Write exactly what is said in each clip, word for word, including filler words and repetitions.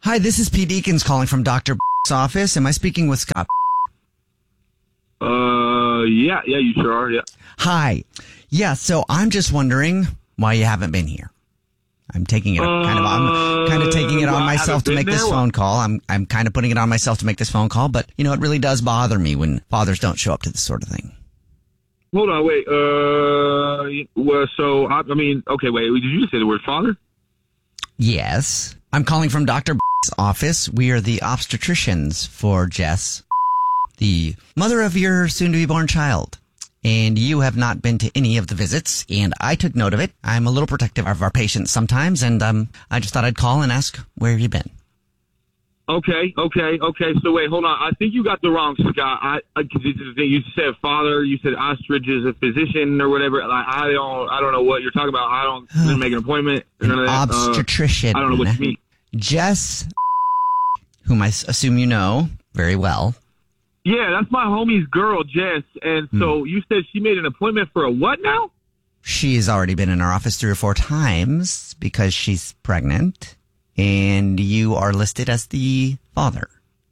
Hi, this is Pete Deakins calling from Doctor office. Am I speaking with Scott? Uh, yeah, yeah, you sure are, yeah. Hi. Yeah, so I'm just wondering why you haven't been here. I'm taking it uh, kind of I'm kind of taking it on myself to make this there? phone call. I'm I'm kind of putting it on myself to make this phone call, but you know, it really does bother me when fathers don't show up to this sort of thing. Hold on, wait. Uh, well, so I, I mean, okay, wait. Did you just say the word father? Yes. I'm calling from Doctor office. We are the obstetricians for Jess, the mother of your soon-to-be-born child. And you have not been to any of the visits, and I took note of it. I'm a little protective of our patients sometimes, and um, I just thought I'd call and ask, where have you been? Okay, okay, okay. So wait, hold on. I think you got the wrong Scott. I, I you said father. You said ostrich is a physician or whatever. Like, I don't, I don't know what you're talking about. I don't didn't make an appointment. An obstetrician. Uh, I don't know what you mean. Jess, whom I assume you know very well. Yeah, that's my homie's girl, Jess. And so mm. you said she made an appointment for a what now? She's already been in our office three or four times because she's pregnant. And you are listed as the father.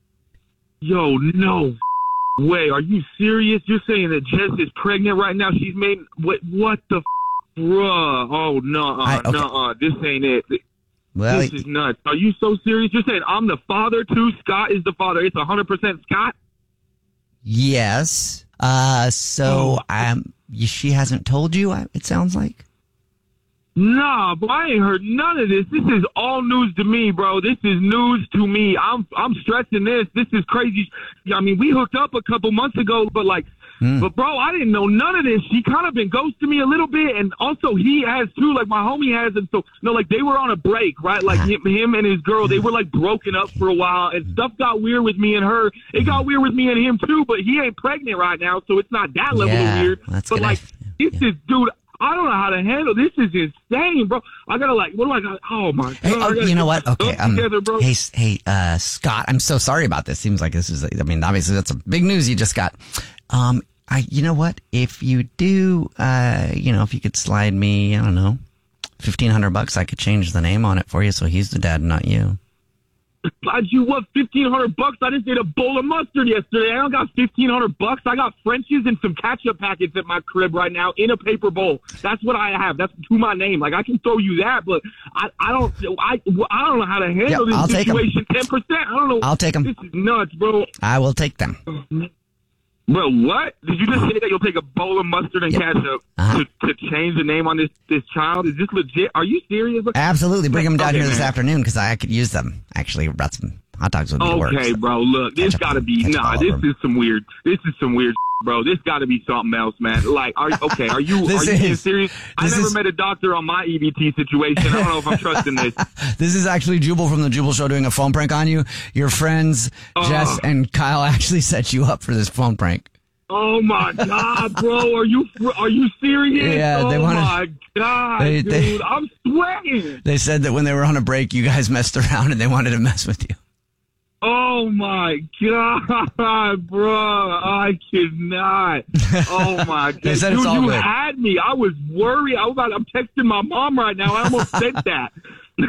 Yo, no way. Are you serious? You're saying that Jess is pregnant right now? She's made... What, what the f***? Bruh. Oh, no, okay. no, this ain't it. Well, this is nuts. Are you so serious? You're saying I'm the father too? Scott is the father. It's one hundred percent Scott? Yes. Uh, so, oh. um, she hasn't told you, it sounds like? Nah, but I ain't heard none of this. This is all news to me, bro. This is news to me. I'm I'm stressing this. This is crazy. I mean, we hooked up a couple months ago, but like, mm. but bro, I didn't know none of this. She kind of been ghosting me a little bit, and also he has too. Like my homie has, and so no, like they were on a break, right? Like him, him and his girl, they were like broken up for a while, and stuff got weird with me and her. It got weird with me and him too, but he ain't pregnant right now, so it's not that level yeah, of weird. But like, yeah. this is dude. I don't know how to handle this. Is insane, bro. I gotta like, what do I got? Oh my god! Hey, oh, you know what? Okay, um, together, bro. hey, hey, uh, Scott, I'm so sorry about this. Seems like this is, I mean, obviously that's a big news you just got. Um, I, you know what? If you do, uh, you know, if you could slide me, I don't know, fifteen hundred bucks, I could change the name on it for you, so he's the dad, not you. Slide you what? Fifteen hundred bucks? I just ate a bowl of mustard yesterday. I don't got fifteen hundred bucks. I got Frenchies and some ketchup packets at my crib right now in a paper bowl. That's what I have. That's to my name. Like I can throw you that, but I, I don't, I, I don't know how to handle yeah, this situation. Ten percent. I don't know. I'll take them. This is nuts, bro. I will take them. Bro, what? Did you just say that you'll take a bowl of mustard and yep. ketchup uh-huh. to, to change the name on this, this child? Is this legit? Are you serious? Absolutely. Bring them down okay, here this man. afternoon because I could use them. Actually, brought some hot dogs with me to work. Okay, so. bro, look. This got to be, nah, this is some weird, this is some weird bro. This got to be something else, man. Like, are okay, are you, are you being serious? I never is, met a doctor on my E B T situation. I don't know if I'm trusting this. This is actually Jubal from the Jubal Show doing a phone prank on you. Your friends, uh, Jess and Kyle, actually set you up for this phone prank. Oh my god, bro! Are you are you serious? Yeah, oh they wanted, my god, they, dude! They, I'm sweating. They said that when they were on a break, you guys messed around and they wanted to mess with you. Oh my god, bro! I cannot. Oh my god, they said dude, it's all you good. had me. I was worried. I was about, I'm texting my mom right now. I almost said that. Here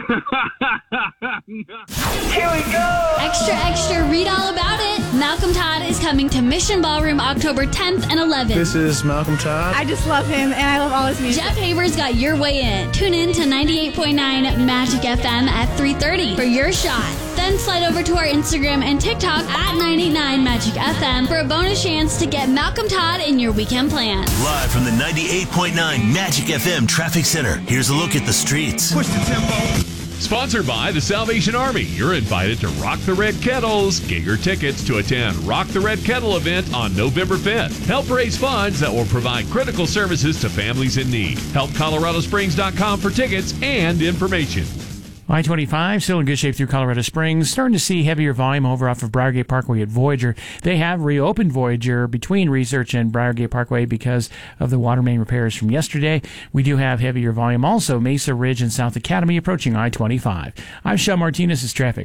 we go! Extra, extra, read all about it. Malcolm Todd is coming to Mission Ballroom October tenth and eleventh. This is Malcolm Todd. I just love him, and I love all his music. Jeff Haver's got your way in. Tune in to ninety-eight point nine Magic F M at three thirty for your shot. Then slide over to our Instagram and TikTok at nine eight nine Magic F M for a bonus chance to get Malcolm Todd in your weekend plans. Live from the ninety-eight point nine Magic F M Traffic Center, here's a look at the streets. Push the tempo. Sponsored by the Salvation Army. You're invited to Rock the Red Kettles. Get your tickets to attend Rock the Red Kettle event on November fifth. Help raise funds that will provide critical services to families in need. Help Colorado Springs dot com for tickets and information. I twenty-five still in good shape through Colorado Springs. Starting to see heavier volume over off of Briargate Parkway at Voyager. They have reopened Voyager between Research and Briargate Parkway because of the water main repairs from yesterday. We do have heavier volume also Mesa Ridge and South Academy approaching I twenty-five. I'm Sean Martinez. This is traffic.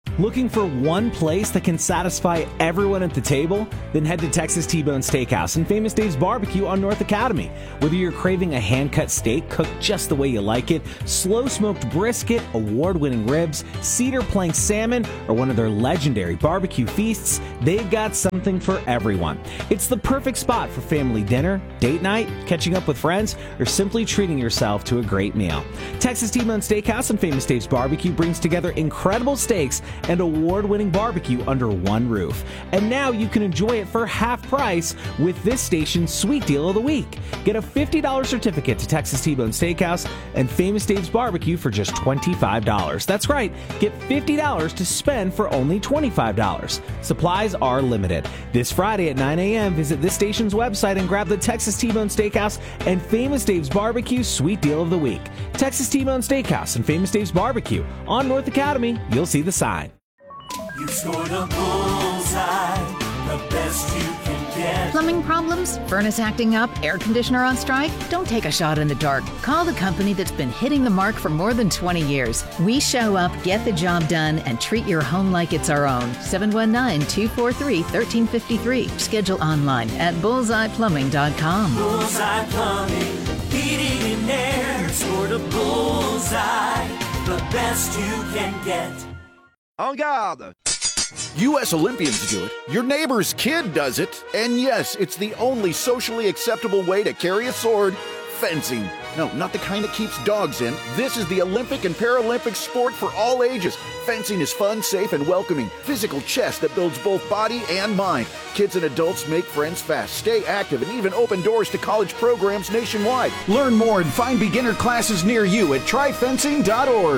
Looking for one place that can satisfy everyone at the table? Then head to Texas T-Bone Steakhouse and Famous Dave's Barbecue on North Academy. Whether you're craving a hand-cut steak cooked just the way you like it, slow-smoked brisket, award-winning ribs, cedar plank salmon, or one of their legendary barbecue feasts, they've got something for everyone. It's the perfect spot for family dinner, date night, catching up with friends, or simply treating yourself to a great meal. Texas T-Bone Steakhouse and Famous Dave's Barbecue brings together incredible steaks and award-winning barbecue under one roof. And now you can enjoy it for half price with this station's sweet deal of the week. Get a fifty dollars certificate to Texas T-Bone Steakhouse and Famous Dave's Barbecue for just twenty-five dollars. That's right, get fifty dollars to spend for only twenty-five dollars. Supplies are limited. This Friday at nine a.m., visit this station's website and grab the Texas T-Bone Steakhouse and Famous Dave's Barbecue sweet deal of the week. Texas T-Bone Steakhouse and Famous Dave's Barbecue on North Academy. You'll see the sign. You scored a bullseye, the best you can get. Plumbing problems? Furnace acting up? Air conditioner on strike? Don't take a shot in the dark. Call the company that's been hitting the mark for more than twenty years. We show up, get the job done, and treat your home like it's our own. seven one nine, two four three, one three five three. Schedule online at bullseye plumbing dot com. Bullseye Plumbing, heating and air. You scored a bullseye, the best you can get. En garde! U S Olympians do it, your neighbor's kid does it, and yes, it's the only socially acceptable way to carry a sword, fencing. No, not the kind that keeps dogs in. This is the Olympic and Paralympic sport for all ages. Fencing is fun, safe, and welcoming. Physical chess that builds both body and mind. Kids and adults make friends fast, stay active, and even open doors to college programs nationwide. Learn more and find beginner classes near you at try fencing dot org.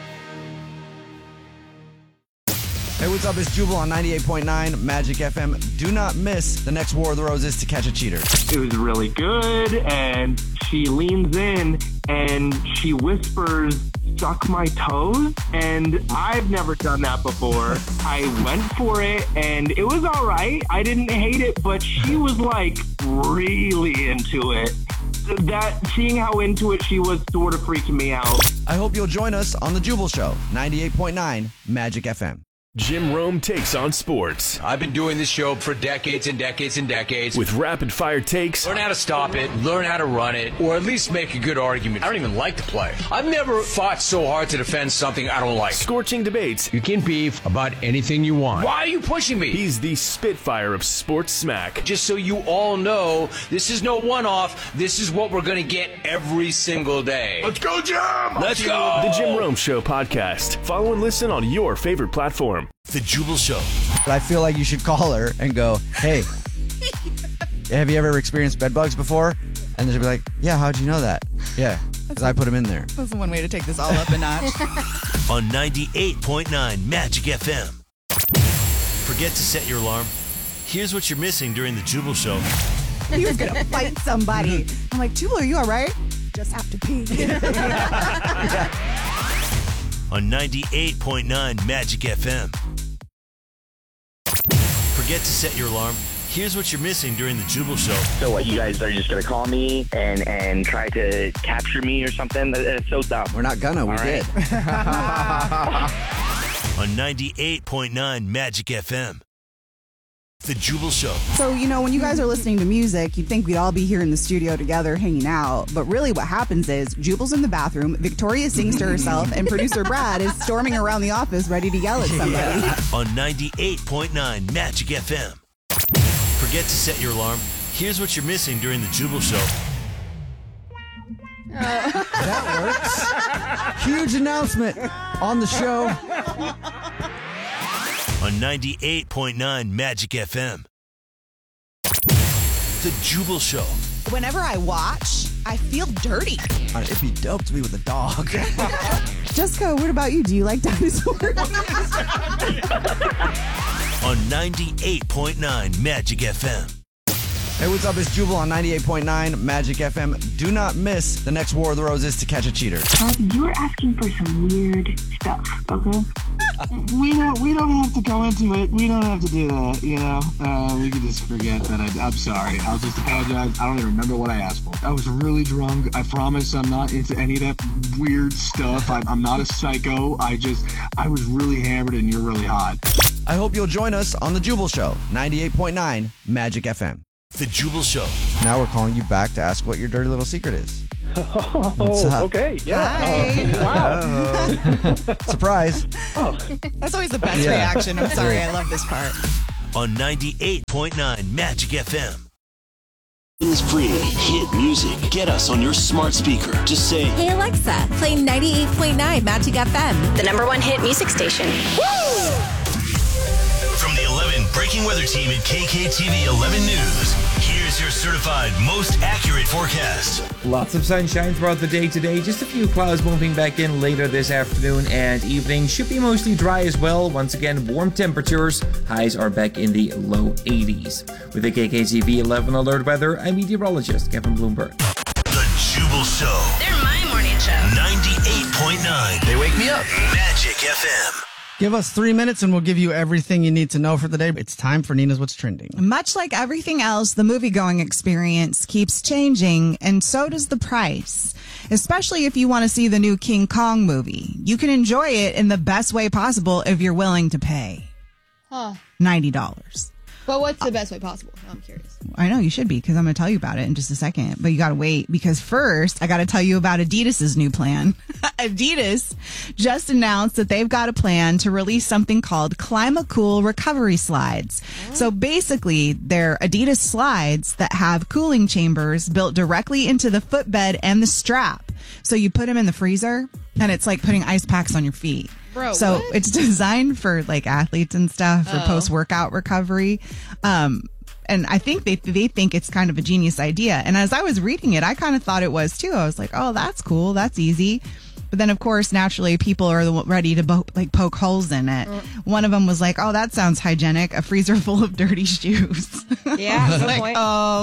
Hey, what's up? It's Jubal on ninety-eight point nine Magic F M. Do not miss the next War of the Roses to catch a cheater. It was really good, and she leans in and she whispers, "Suck my toes," and I've never done that before. I went for it, and it was all right. I didn't hate it, but she was like really into it. That seeing how into it she was sort of freaking me out. I hope you'll join us on the Jubal Show, ninety-eight point nine Magic F M. Jim Rome takes on sports. I've been doing this show for decades and decades and decades. With rapid-fire takes. Learn how to stop it, learn how to run it, or at least make a good argument. I don't even like to play. I've never fought so hard to defend something I don't like. Scorching debates. You can beef about anything you want. Why are you pushing me? He's the Spitfire of sports smack. Just so you all know, this is no one-off. This is what we're going to get every single day. Let's go, Jim! Let's go! The Jim Rome Show podcast. Follow and listen on your favorite platform. The Jubal Show. But I feel like you should call her and go, "Hey, have you ever experienced bed bugs before?" And then she'll be like, "Yeah, how'd you know that?" "Yeah, because I put them in there." That's one way to take this all up a notch. On ninety-eight point nine Magic F M. Forget to set your alarm? Here's what you're missing during the Jubal Show. He was going to fight somebody. I'm like, "Jubal, are you all right?" "Just have to pee." On ninety-eight point nine Magic F M. Forget to set your alarm? Here's what you're missing during the Jubal Show. So what, you guys are just going to call me and, and try to capture me or something? That's so dumb. We're not gonna, we All did. On ninety-eight point nine Magic F M. The Jubal Show. So, you know, when you guys are listening to music, you'd think we'd all be here in the studio together hanging out. But really what happens is Jubal's in the bathroom, Victoria sings to herself, and producer Brad is storming around the office ready to yell at somebody. Yeah. On ninety-eight point nine Magic F M. Forget to set your alarm? Here's what you're missing during the Jubal Show. Uh, that works. Huge announcement on the show. On ninety-eight point nine Magic F M. The Jubal Show. Whenever I watch, I feel dirty. It'd be dope to be with a dog. Jessica, what about you? Do you like dinosaurs? On ninety-eight point nine Magic F M. Hey, what's up? It's Jubal on ninety-eight point nine Magic F M. Do not miss the next War of the Roses to catch a cheater. Uh, you were asking for some weird stuff, okay? we don't we don't have to go into it. We don't have to do that. You know, uh, we can just forget that. I, I'm sorry. I'll just apologize. I don't even remember what I asked for. I was really drunk. I promise I'm not into any of that weird stuff. I'm, I'm not a psycho. I just I was really hammered and you're really hot. I hope you'll join us on The Jubal Show, ninety-eight point nine Magic F M. The Jubal Show. Now we're calling you back to ask what your dirty little secret is. Oh, okay. Yeah. Uh, wow. Surprise. Oh. That's always the best Yeah. reaction. I'm sorry. I love this part. On ninety-eight point nine Magic F M. Is free. Hit music. Get us on your smart speaker. Just say, Hey Alexa, play ninety-eight point nine Magic F M, the number one hit music station. Woo! From the eleven Breaking Weather team at K K T V eleven News, here's your certified most accurate forecast. Lots of sunshine throughout the day today. Just a few clouds moving back in later this afternoon and evening. Should be mostly dry as well. Once again, warm temperatures. Highs are back in the low eighties. With the K K T V eleven Alert Weather, I'm meteorologist Kevin Bloomberg. The Jubal Show. They're my morning show. ninety-eight point nine. They wake me up. Magic F M. Give us three minutes and we'll give you everything you need to know for the day. It's time for Nina's What's Trending. Much like everything else, the movie-going experience keeps changing, and so does the price. Especially if you want to see the new King Kong movie. You can enjoy it in the best way possible if you're willing to pay Huh. ninety dollars. But what's the best way possible? I'm curious. I know you should be, because I'm going to tell you about it in just a second. But you got to wait, because first I got to tell you about Adidas's new plan. Adidas just announced that they've got a plan to release something called Climacool recovery slides. Oh. So basically, they're Adidas slides that have cooling chambers built directly into the footbed and the strap. So you put them in the freezer, and it's like putting ice packs on your feet. Bro, so what? it's designed for like athletes and stuff for Oh. post-workout recovery. Um, and I think they they think it's kind of a genius idea. And as I was reading it, I kind of thought it was too. I was like, oh, that's cool. That's easy. But then, of course, naturally, people are the- ready to bo- like poke holes in it. Mm. One of them was like, oh, that sounds hygienic. A freezer full of dirty shoes. Yeah, I was good like, point.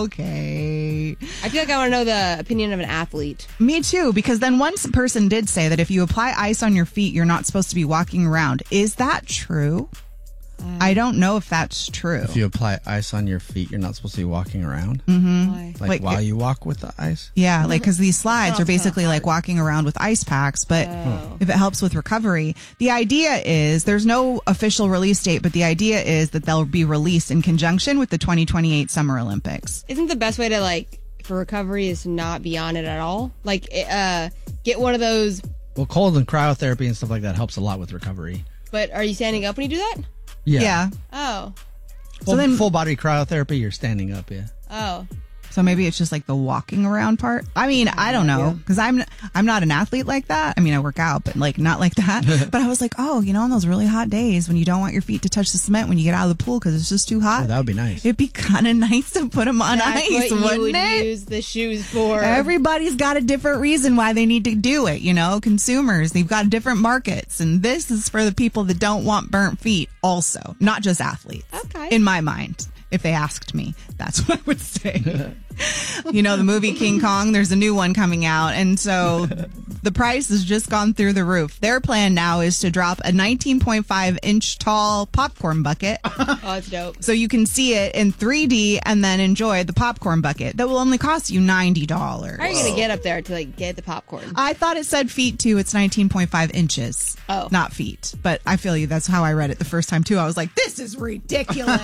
okay. I feel like I want to know the opinion of an athlete. Me too, because then one person did say that if you apply ice on your feet, you're not supposed to be walking around. Is that true? Uh, I don't know if that's true. If you apply ice on your feet, you're not supposed to be walking around. Mm-hmm. Why? Like, Like, while it- you walk with the ice? Yeah, like because these slides Sounds are basically like walking around with ice packs, but Oh. if it helps with recovery, the idea is there's no official release date, but the idea is that they'll be released in conjunction with the twenty twenty-eight Summer Olympics. Isn't the best way to like for recovery is to not be on it at all? Like, uh, get one of those. Well, cold and cryotherapy and stuff like that helps a lot with recovery. But are you standing up when you do that? Yeah. Yeah. Oh, Well, So then- full body cryotherapy, you're standing up, yeah. oh. So maybe it's just like the walking around part. I mean, I don't know, because I'm I'm not an athlete like that. I mean, I work out, but like not like that. But I was like, oh, you know, on those really hot days when you don't want your feet to touch the cement when you get out of the pool because it's just too hot. Oh, that would be nice. It'd be kind of nice to put them on That's ice, what you wouldn't would it? use the shoes for. Everybody's got a different reason why they need to do it. You know, consumers, they've got different markets. And this is for the people that don't want burnt feet also, not just athletes. Okay. In my mind, if they asked me, that's what I would say. You know, the movie King Kong, there's a new one coming out. And so the price has just gone through the roof. Their plan now is to drop a nineteen point five inch tall popcorn bucket. Oh, that's dope. So you can see it in three D and then enjoy the popcorn bucket that will only cost you ninety dollars. How are you gonna get up there to like get the popcorn? I thought it said feet too. It's nineteen point five inches. Oh. Not feet. But I feel you. That's how I read it the first time too. I was like, this is ridiculous.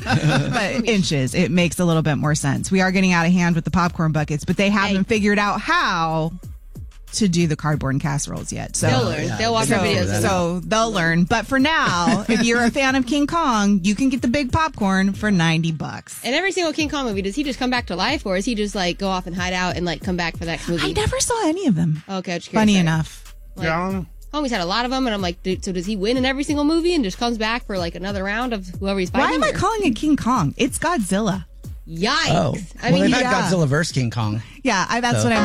But inches, it makes a little bit more sense. We are getting out of hand with the popcorn buckets, but they haven't figured out how to do the cardboard and casseroles yet. So They'll learn. They'll watch so, our videos. So they'll learn. But for now, if you're a fan of King Kong, you can get the big popcorn for ninety bucks. And every single King Kong movie, does he just come back to life, or is he just like go off and hide out and like come back for the next movie? I never saw any of them. Okay, I'm just curious. Funny Sorry. enough. Like, Homie's had a lot of them, and I'm like, dude, so does he win in every single movie and just comes back for like another round of whoever he's fighting? Why am I or- calling it King Kong? It's Godzilla. Yikes! Oh, I well, mean, they've had yeah. Godzilla versus King Kong. Yeah, I, that's So- what I